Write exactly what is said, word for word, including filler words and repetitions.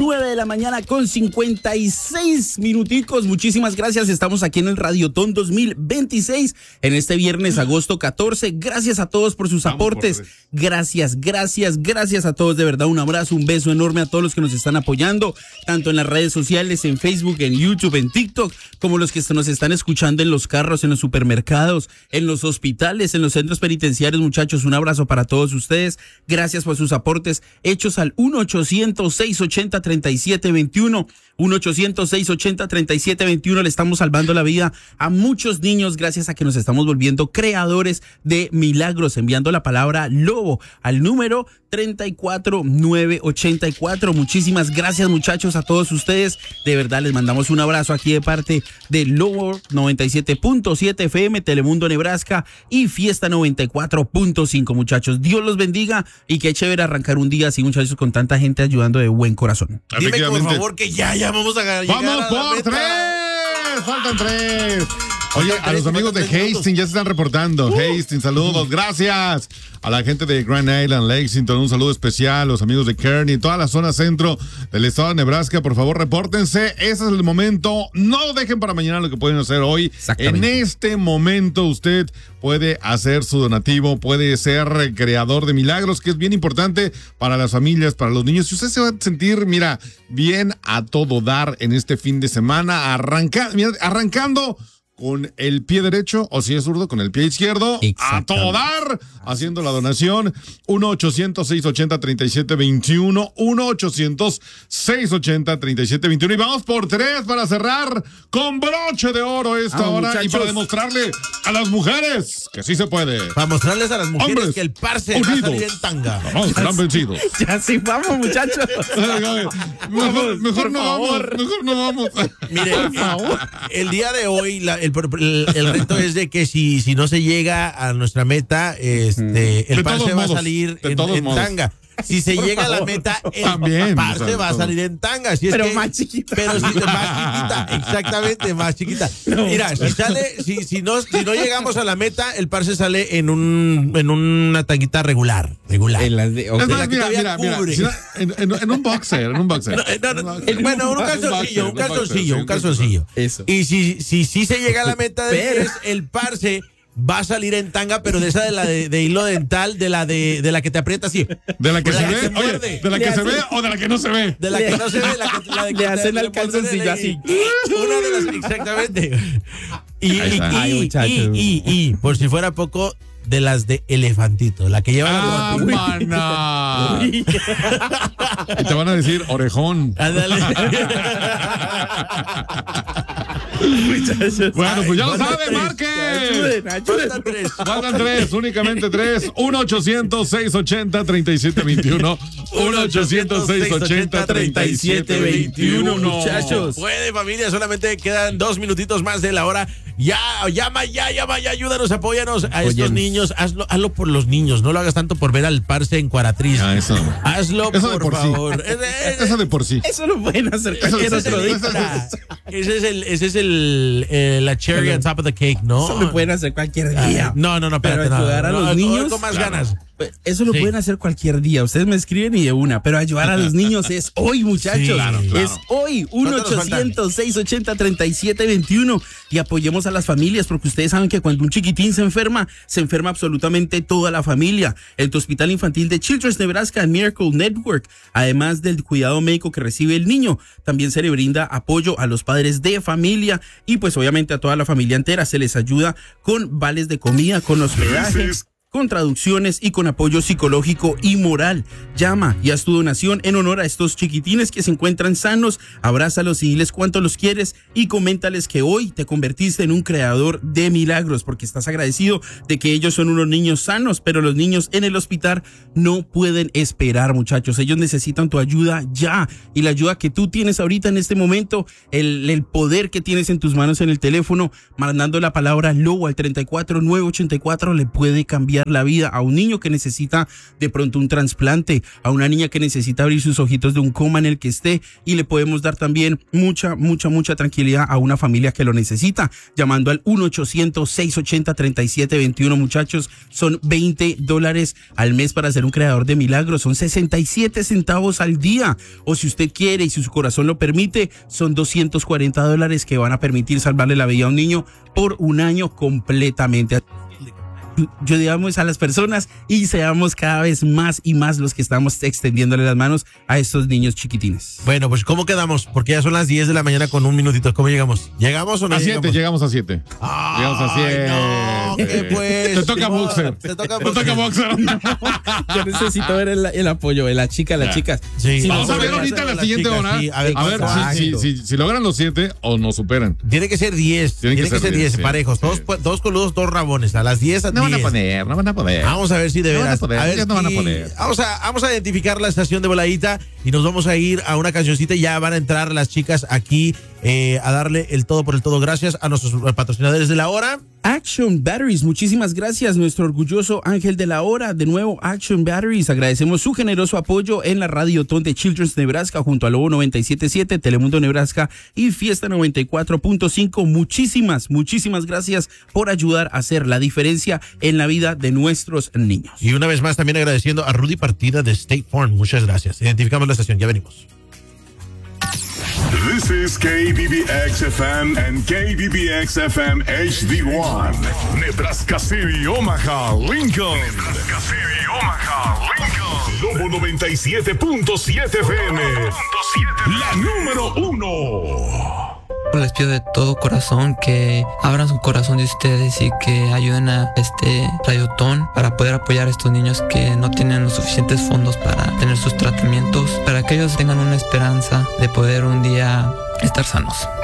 nueve de la mañana con cincuenta y seis minuticos. Muchísimas gracias. Estamos aquí en el Radiotón dos mil veintiséis en este viernes, agosto catorce. Gracias a todos por sus aportes. Por gracias, gracias, gracias a todos. De verdad, un abrazo, un beso enorme a todos los que nos están apoyando, tanto en las redes sociales, en Facebook, en YouTube, en TikTok, como los que nos están escuchando en los carros, en los supermercados, en los hospitales, en los centros penitenciarios. Muchachos, un abrazo para todos ustedes. Gracias por sus aportes hechos al uno ochocientos, seiscientos ochenta, treinta y siete veintiuno. uno ochocientos, seiscientos ochenta, treinta y siete veintiuno. Le estamos salvando la vida a muchos niños gracias a que nos estamos volviendo creadores de milagros, enviando la palabra lobo al número treinta y cuatro nueve ochenta y cuatro. Muchísimas gracias, muchachos, a todos ustedes. De verdad, les mandamos un abrazo aquí de parte de Lobo noventa y siete punto siete F M, Telemundo Nebraska y Fiesta noventa y cuatro punto cinco, muchachos. Dios los bendiga y qué chévere arrancar un día así, muchachos, con tanta gente ayudando de buen corazón. Dime, por favor, que ya, ya vamos a llegar. ¡Vamos por tres! ¡Faltan tres! Oye, a los amigos de Hastings ya se están reportando. Uh, Hastings, saludos, gracias. A la gente de Grand Island, Lexington, un saludo especial. Los amigos de Kearney, toda la zona centro del estado de Nebraska, por favor, repórtense. Ese es el momento. No dejen para mañana lo que pueden hacer hoy. En este momento usted puede hacer su donativo, puede ser creador de milagros, que es bien importante para las familias, para los niños. Si usted se va a sentir, mira, bien a todo dar en este fin de semana, arranca, mira, arrancando con el pie derecho, o si es zurdo, con el pie izquierdo, a todo dar, haciendo la donación. uno ochocientos, seiscientos ochenta, treinta y siete veintiuno, uno ochocientos, seiscientos ochenta, treinta y siete veintiuno. Y vamos por tres para cerrar con broche de oro esta ah, hora, muchachos. Y para demostrarle a las mujeres que sí se puede. Para mostrarles a las mujeres Hombres que el parce va a salir en tanga. No, serán vencidos. Ya sí, vamos, muchachos. mejor, mejor no vamos, mejor no vamos. Mire, por favor. El día de hoy, la, el, el, el reto es de que si, si no se llega a nuestra meta, este, el parce va a salir en, en tanga. Si se Por llega favor, a la meta, el también, parce o sea, va a salir en tanga. Si es pero que, más chiquita. Pero si, más chiquita, exactamente, más chiquita. No, Mira, si sale, si, si, no, si no llegamos a la meta, el parce sale en un en una tanguita regular. Regular. En las de, okay. Es más, mira, mira, mira, mira, en, en, en un boxer, en un boxer. No, no, no, bueno, un calzoncillo, un calzoncillo, un calzoncillo. Eso. Y si si, si se llega a la meta de diez, el parce va a salir en tanga, pero de esa de la de, de hilo dental, de la de, de la que te aprieta así. De la que de se la ve, que se oye, de la que le se hace, ve o de la que no se ve. De la que no se ve, la, que, la de que le hacen al calzoncillo así. Una de las, exactamente. Y, y, y, Ay, y, y, y, y, por si fuera poco, de las de elefantito, la que lleva ah, la mana. Y te van a decir orejón. Ándale. Bueno, pues ya lo sabe, marque. Ayuden, ayuden. Faltan tres. Faltan tres, únicamente tres. uno ochocientos, seiscientos ochenta, treinta y siete veintiuno. uno ochocientos, seiscientos ochenta, treinta y siete veintiuno. Muchachos. Puede, familia, solamente quedan dos minutitos más de la hora. Ya, llama, ya, llama, ya, ayúdanos, apóyanos a estos Oye, niños. Hazlo, hazlo por los niños, no lo hagas tanto por ver al parce en Cuaratriz. Ah, eso. Hazlo eso por, por favor. Sí. Eso de por sí. Eso lo pueden hacer. Eso, eso eso, es eso, ese es el, ese es el, eh, la cherry on top of the cake, ¿no? Eso lo pueden hacer cualquier día. Ah, no, no, no, espérate, pero ayudar no, a los no, niños con más claro. ganas. Eso lo sí. pueden hacer cualquier día. Ustedes me escriben y de una, pero ayudar a los niños es hoy, muchachos. Sí, claro, claro. Es hoy. uno ochocientos, seiscientos ochenta, treinta y siete veintiuno. Y apoyemos a las familias, porque ustedes saben que cuando un chiquitín se enferma, se enferma absolutamente toda la familia. En tu hospital infantil de Children's Nebraska Miracle Network, además del cuidado médico que recibe el niño, también se le brinda apoyo a los padres de familia y pues obviamente a toda la familia entera. Se les ayuda con vales de comida, con hospedaje, con traducciones y con apoyo psicológico y moral. Llama y haz tu donación en honor a estos chiquitines que se encuentran sanos. Abrázalos y diles cuánto los quieres y coméntales que hoy te convertiste en un creador de milagros, porque estás agradecido de que ellos son unos niños sanos, pero los niños en el hospital no pueden esperar, muchachos. Ellos necesitan tu ayuda ya, y la ayuda que tú tienes ahorita en este momento, el, el poder que tienes en tus manos en el teléfono, mandando la palabra lobo al treinta y cuatro, nueve ochenta y cuatro, le puede cambiar cambiar la vida a un niño que necesita de pronto un trasplante, a una niña que necesita abrir sus ojitos de un coma en el que esté, y le podemos dar también mucha, mucha, mucha tranquilidad a una familia que lo necesita, llamando al uno ochocientos, seiscientos ochenta, treinta y siete veintiuno, muchachos. Son veinte dólares al mes para ser un creador de milagros, son sesenta y siete centavos al día, o si usted quiere y si su corazón lo permite, son doscientos cuarenta dólares que van a permitir salvarle la vida a un niño por un año completamente. Yo digamos a las personas y seamos cada vez más y más los que estamos extendiéndole las manos a estos niños chiquitines. Bueno, pues ¿cómo quedamos? Porque ya son las diez de la mañana con un minutito. ¿Cómo llegamos? ¿Llegamos o no a llegamos? siete, llegamos a siete. Ay, llegamos a siete. No, ¿qué pues? Te toca boxer. Te toca boxer. Te toca boxer. Yo necesito ver el, el apoyo de la chica, las chicas. Sí. Si Vamos no, a ver ahorita la, la siguiente chica, hora. Sí. A ver, a ver si, si, si, si logran los siete o nos superan. Tiene que ser diez. Tiene, Tiene que, que ser diez, sí. Parejos. Sí. Dos, dos coludos, dos rabones. A las diez a no diez. Van a poner, no van a poder. Vamos a ver si de no veras. Van a poder, a ver no si, van a poder. Vamos a, vamos a identificar la estación de voladita y nos vamos a ir a una cancioncita y ya van a entrar las chicas aquí eh, a darle el todo por el todo. Gracias a nuestros patrocinadores de la hora. Action Batteries, muchísimas gracias, nuestro orgulloso ángel de la hora. De nuevo, Action Batteries, agradecemos su generoso apoyo en la Radiotón de Children's Nebraska junto a Lobo noventa y siete punto siete, Telemundo Nebraska y Fiesta noventa y cuatro punto cinco. Muchísimas, muchísimas gracias por ayudar a hacer la diferencia en la vida de nuestros niños. Y una vez más también agradeciendo a Rudy Partida de State Farm. Muchas gracias. Identificamos la estación, ya venimos. This is K B B X F M and K B B X F M H D one. Nebraska City, Omaha, Lincoln. Nebraska City, Omaha, Lincoln. Lobo noventa y siete punto siete F M. La número uno. Les pido de todo corazón que abran su corazón de ustedes y que ayuden a este Radiotón para poder apoyar a estos niños que no tienen los suficientes fondos para tener sus tratamientos, para que ellos tengan una esperanza de poder un día estar sanos.